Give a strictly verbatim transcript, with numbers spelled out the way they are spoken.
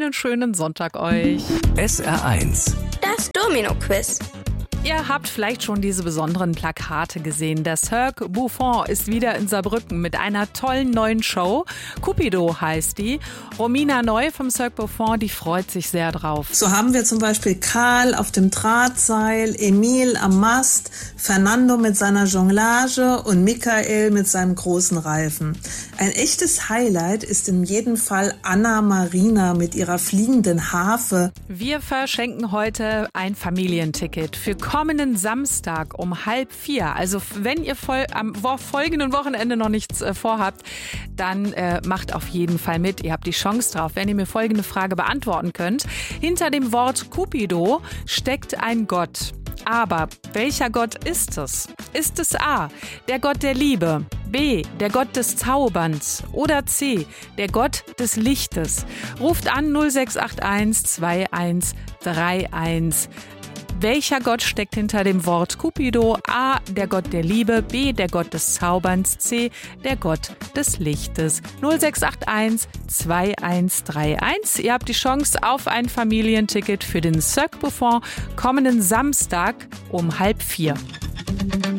einen schönen Sonntag euch. S R eins. Das Domino-Quiz. Ihr habt vielleicht schon diese besonderen Plakate gesehen. Der Cirque Buffon ist wieder in Saarbrücken mit einer tollen neuen Show. Cupido heißt die. Romina Neu vom Cirque Buffon, die freut sich sehr drauf. So haben wir zum Beispiel Karl auf dem Drahtseil, Emil am Mast, Fernando mit seiner Jonglage und Michael mit seinem großen Reifen. Ein echtes Highlight ist in jedem Fall Anna Marina mit ihrer fliegenden Harfe. Wir verschenken heute ein Familienticket für kommenden Samstag um halb vier. Also wenn ihr voll, am folgenden Wochenende noch nichts äh, vorhabt, dann äh, macht auf jeden Fall mit. Ihr habt die Chance drauf, wenn ihr mir folgende Frage beantworten könnt. Hinter dem Wort Cupido steckt ein Gott. Aber welcher Gott ist es? Ist es A, der Gott der Liebe, B, der Gott des Zauberns oder C, der Gott des Lichtes? Ruft an null sechs acht eins zwei eins drei eins. Welcher Gott steckt hinter dem Wort Cupido? A, der Gott der Liebe, B, der Gott des Zauberns, C, der Gott des Lichtes. null sechs acht eins zwei eins drei eins. Ihr habt die Chance auf ein Familienticket für den Cirque Buffon kommenden Samstag um halb vier.